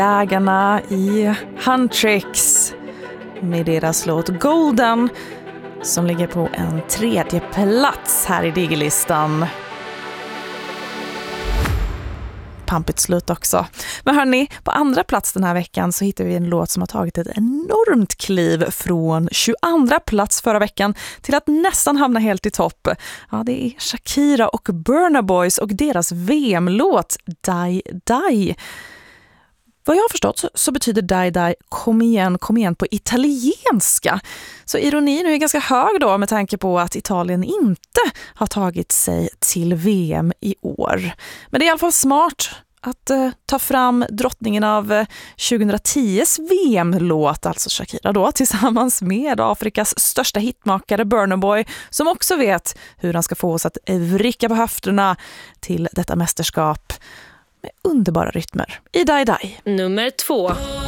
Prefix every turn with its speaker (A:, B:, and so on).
A: Ägarna i Huntrix med deras låt Golden som ligger på en 3:e plats här i Digilistan. Pampigt slut också. Men hörni, på andra plats den här veckan så hittar vi en låt som har tagit ett enormt kliv från 22:a plats förra veckan till att nästan hamna helt i topp. Ja, det är Shakira och Burna Boys och deras VM-låt Die Die. Vad jag har förstått så betyder Die Die kom igen på italienska. Så ironin är ganska hög då med tanke på att Italien inte har tagit sig till VM i år. Men det är i alla fall smart att ta fram drottningen av 2010s VM-låt, alltså Shakira då, tillsammans med Afrikas största hitmakare Burna Boy, som också vet hur han ska få oss att vricka på höfterna till detta mästerskap med underbara rytmer i Die Die.
B: Nummer 2.